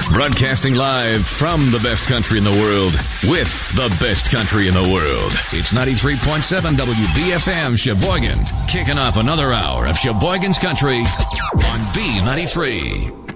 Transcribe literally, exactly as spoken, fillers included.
Broadcasting live from the best country in the world with the best country in the world. It's ninety-three point seven W B F M Sheboygan. Kicking off another hour of Sheboygan's Country on B ninety-three.